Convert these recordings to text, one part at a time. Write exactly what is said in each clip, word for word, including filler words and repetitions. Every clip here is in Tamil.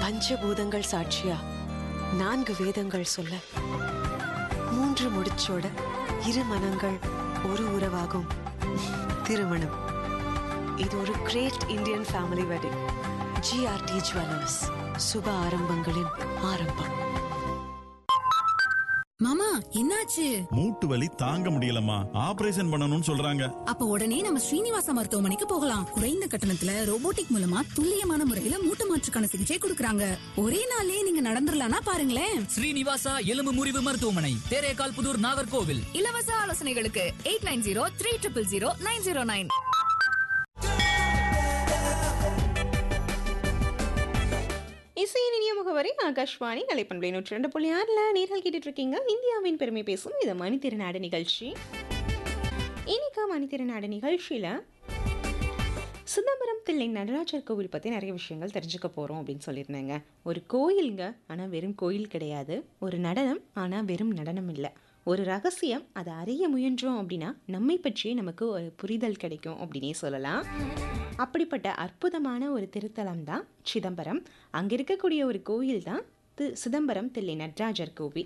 பஞ்சபூதங்கள் சாட்சியா நான்கு வேதங்கள் சொல்ல மூன்று முடிச்சோட இரு மனங்கள் ஒரு உறவாகும் திருமணம். இது ஒரு great Indian family wedding. GRT jewellers, சுப ஆரம்பங்களின் ஆரம்பம். மாமா, என்னாச்சு? மூட்டு வலி தாங்க முடியலம்மா, ஆபரேஷன் பண்ணணும்னு சொல்றாங்க. அப்ப உடனே நம்ம ஸ்ரீனிவாச மருத்துவமனைக்கு போகலாம். குறைந்த கட்டணத்துல ரோபோட்டிக் மூலமா துல்லியமான முறையில மூட்டு மாற்றுக்கான சிகிச்சை கொடுக்கறாங்க. ஒரே நாளே நீங்க நடந்துடலாம்னா பாருங்களேன். ஸ்ரீனிவாசா எலும்பு முறிவு மருத்துவமனை, தேரேகால் புதூர், நாகர்கோவில். இலவச ஆலோசனைகளுக்கு eight nine zero three triple zero nine zero nine. இசையின் இனிய முகவரி ஆகாஷ்வாணி கலைப்பண்பலை நூற்றி ரெண்டு புள்ளி ஆறில் நேரில் கேட்டுட்டு இருக்கீங்க. இந்தியாவின் பெருமை பேசும் இது மணித்திருநாடு நிகழ்ச்சி. இன்னைக்கு மணித்திருநாடு நிகழ்ச்சியில் சிதம்பரம் தில்லை நடராஜர் கோவில் பற்றி நிறைய விஷயங்கள் தெரிஞ்சுக்க போகிறோம் அப்படின்னு சொல்லியிருந்தேங்க. ஒரு கோயிலுங்க, ஆனால் வெறும் கோயில் கிடையாது. ஒரு நடனம், ஆனால் வெறும் நடனம் இல்லை. ஒரு ரகசியம், அதை அறிய முயன்றோம் அப்படின்னா நம்மை பற்றியே நமக்கு ஒரு புரிதல் கிடைக்கும் அப்படின்னே சொல்லலாம். அப்படிப்பட்ட அற்புதமான ஒரு திருத்தலம் தான் சிதம்பரம். அங்கே இருக்கக்கூடிய ஒரு கோயில் தான் தி சிதம்பரம் தில்லை நடராஜர் கோவில்.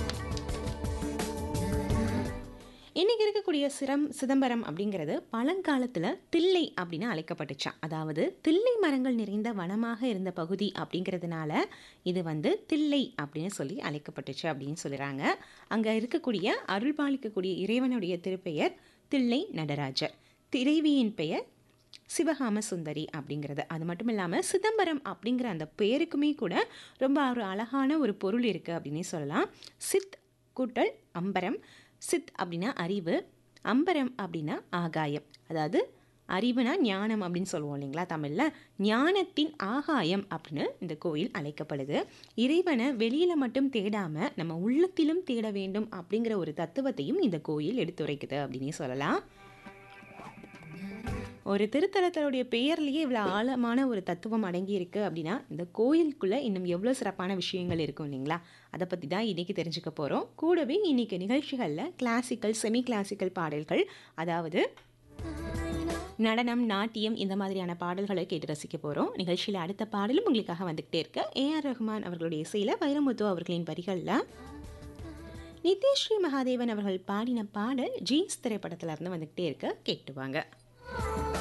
இன்றைக்கி இருக்கக்கூடிய சிரம் சிதம்பரம் அப்படிங்கிறது பழங்காலத்தில் தில்லை அப்படின்னு அழைக்கப்பட்டுச்சான். அதாவது தில்லை மரங்கள் நிறைந்த வனமாக இருந்த பகுதி அப்படிங்கிறதுனால இது வந்து தில்லை அப்படின்னு சொல்லி அழைக்கப்பட்டுச்சு அப்படின்னு சொல்கிறாங்க. அங்கே இருக்கக்கூடிய அருள்பாலிக்கக்கூடிய இறைவனுடைய திருப்பெயர் தில்லை நடராஜர், இறைவியின் பெயர் சிவகாம சுந்தரி அப்படிங்கிறது. அது மட்டும் இல்லாமல் சிதம்பரம் அப்படிங்கிற அந்த பெயருக்குமே கூட ரொம்ப ஒரு அழகான ஒரு பொருள் இருக்குது அப்படின்னே சொல்லலாம். சித் கூட்டல் அம்பரம். சித் அப்படின்னா அறிவு, அம்பரம் அப்படின்னா ஆகாயம். அதாவது அறிவுனா ஞானம் அப்படின்னு சொல்லுவோம் இல்லைங்களா தமிழில். ஞானத்தின் ஆகாயம் அப்படின்னு இந்த கோயில் அழைக்கப்படுது. இறைவனை வெளியில் மட்டும் தேடாமல் நம்ம உள்ளத்திலும் தேட வேண்டும் அப்படிங்கிற ஒரு தத்துவத்தையும் இந்த கோயில் எடுத்துரைக்குது அப்படின்னே சொல்லலாம். ஒரு திருத்தலத்தோடைய பெயர்லேயே இவ்வளோ ஆழமான ஒரு தத்துவம் அடங்கி இருக்குது அப்படின்னா இந்த கோயிலுக்குள்ளே இன்னும் எவ்வளோ சிறப்பான விஷயங்கள் இருக்கும் இல்லைங்களா? அதை பற்றி தான் இன்றைக்கி தெரிஞ்சுக்க போகிறோம். கூடவே இன்றைக்கி நிகழ்ச்சிகளில் கிளாசிக்கல், செமி கிளாசிக்கல் பாடல்கள், அதாவது நடனம், நாட்டியம், இந்த மாதிரியான பாடல்களை கேட்டு ரசிக்க போகிறோம். நிகழ்ச்சியில் அடுத்த பாடலும் உங்களுக்காக வந்துக்கிட்டே இருக்க ஏஆர் ரஹ்மான் அவர்களுடைய இசையில் வைரமுத்து அவர்களின் வரிகளில் நித்யஸ்ரீ மகாதேவன் அவர்கள் பாடின பாடல் ஜீன்ஸ் திரைப்படத்தில் இருந்து வந்துக்கிட்டே இருக்க கேட்டுவாங்க.